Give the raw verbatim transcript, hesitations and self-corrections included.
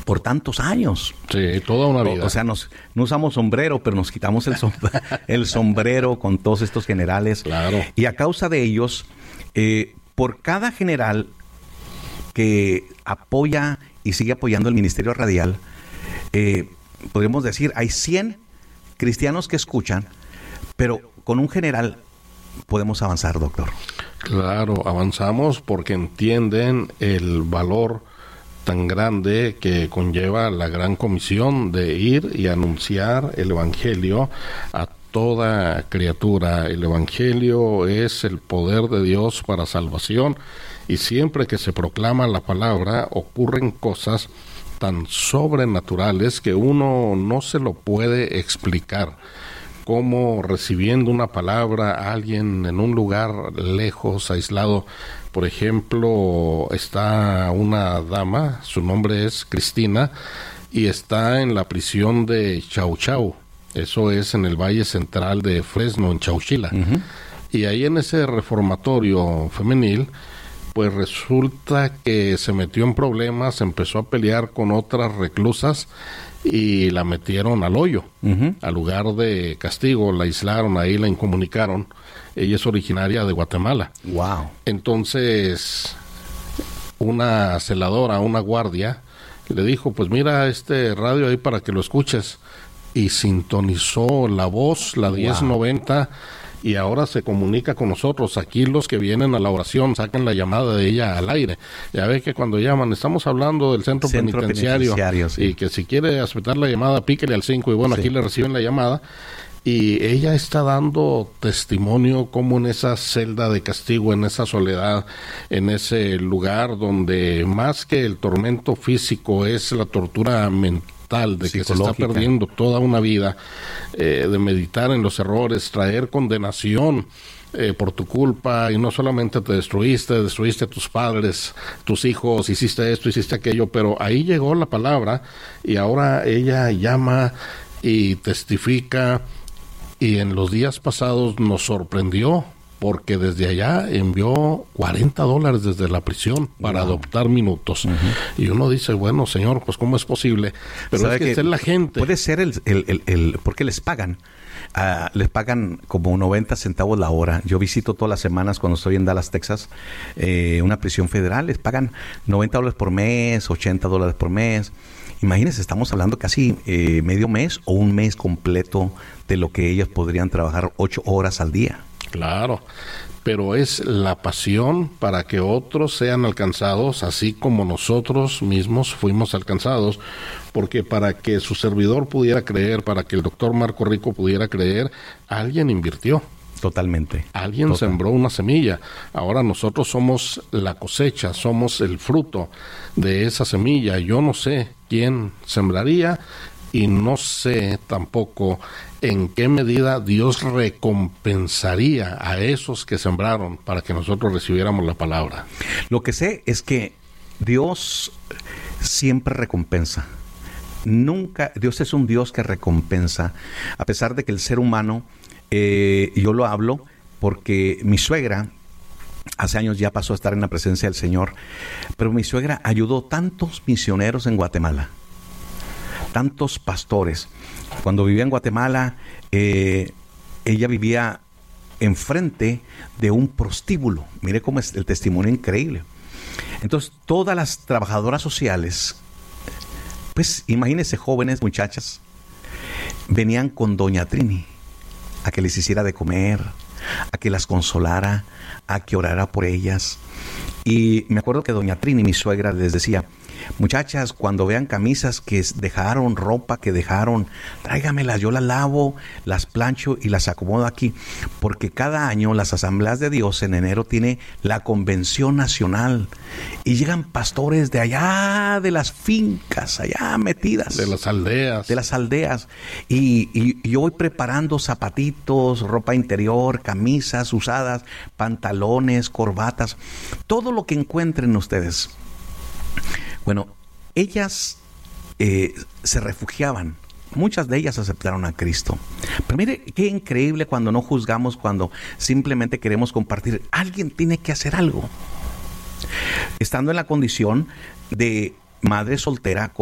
por tantos años. Sí, toda una vida. O, o sea, nos, no usamos sombrero, pero nos quitamos el, som el sombrero con todos estos generales. Claro. Y a causa de ellos, eh, por cada general que apoya y sigue apoyando el Ministerio Radial, eh, podríamos decir, hay cien cristianos que escuchan, pero con un general podemos avanzar, doctor. Claro, avanzamos porque entienden el valor tan grande que conlleva la gran comisión de ir y anunciar el Evangelio a toda criatura. El Evangelio es el poder de Dios para salvación, y siempre que se proclama la palabra ocurren cosas tan sobrenaturales que uno no se lo puede explicar. Como recibiendo una palabra a alguien en un lugar lejos, aislado. Por ejemplo, está una dama, su nombre es Cristina, y está en la prisión de Chau Chau. Eso es en el Valle Central de Fresno, en Chauchila. Uh-huh. Y ahí en ese reformatorio femenil, pues resulta que se metió en problemas, empezó a pelear con otras reclusas y la metieron al hoyo. Uh-huh. Al lugar de castigo, la aislaron ahí, la incomunicaron. Ella es originaria de Guatemala. Wow. Entonces, una celadora, una guardia, le dijo, pues mira este radio ahí para que lo escuches. Y sintonizó la voz, la diez noventa, y ahora se comunica con nosotros. Aquí los que vienen a la oración sacan la llamada de ella al aire. Ya ve que cuando llaman, estamos hablando del centro, centro penitenciario, penitenciario sí. Y que si quiere aceptar la llamada, píquele al cinco, y bueno, sí. Aquí le reciben la llamada. Y ella está dando testimonio como en esa celda de castigo, en esa soledad, en ese lugar donde más que el tormento físico es la tortura mental, de que se está perdiendo toda una vida, eh, de meditar en los errores, traer condenación eh, por tu culpa, y no solamente te destruiste, destruiste a tus padres, tus hijos, hiciste esto, hiciste aquello, pero ahí llegó la palabra y ahora ella llama y testifica, y en los días pasados nos sorprendió porque desde allá envió cuarenta dólares desde la prisión para wow. adoptar minutos. Uh-huh. Y uno dice, bueno, señor, pues ¿cómo es posible? Pero es que, que es la gente. Puede ser el, el, el, el porque les pagan. Uh, les pagan como noventa centavos la hora. Yo visito todas las semanas cuando estoy en Dallas, Texas, eh, una prisión federal. Les pagan noventa dólares por mes, ochenta dólares por mes. Imagínense, estamos hablando casi eh, medio mes o un mes completo de lo que ellas podrían trabajar ocho horas al día. Claro, pero es la pasión para que otros sean alcanzados, así como nosotros mismos fuimos alcanzados, porque para que su servidor pudiera creer, para que el doctor Marco Rico pudiera creer, alguien invirtió. Totalmente. Alguien Total. sembró una semilla. Ahora nosotros somos la cosecha, somos el fruto de esa semilla. Yo no sé quién sembraría y no sé tampoco en qué medida Dios recompensaría a esos que sembraron para que nosotros recibiéramos la palabra. Lo que sé es que Dios siempre recompensa. Nunca, Dios es un Dios que recompensa, a pesar de que el ser humano, eh, yo lo hablo porque mi suegra hace años ya pasó a estar en la presencia del Señor, pero mi suegra ayudó tantos misioneros en Guatemala, tantos pastores. Cuando vivía en Guatemala, eh, ella vivía enfrente de un prostíbulo. Mire cómo es el testimonio increíble. Entonces, todas las trabajadoras sociales, pues imagínense, jóvenes muchachas, venían con doña Trini a que les hiciera de comer, a que las consolara, a que orara por ellas. Y me acuerdo que doña Trini, mi suegra, les decía, muchachas, cuando vean camisas que dejaron, ropa que dejaron, tráigamelas, yo las lavo, las plancho y las acomodo aquí, porque cada año las Asambleas de Dios en enero tiene la Convención Nacional y llegan pastores de allá, de las fincas, allá metidas. De las aldeas. De las aldeas. Y, y, y yo voy preparando zapatitos, ropa interior, camisas usadas, pantalones, corbatas, todo lo que encuentren ustedes. Bueno, ellas eh, se refugiaban. Muchas de ellas aceptaron a Cristo. Pero mire qué increíble cuando no juzgamos, cuando simplemente queremos compartir. Alguien tiene que hacer algo. Estando en la condición de madre soltera,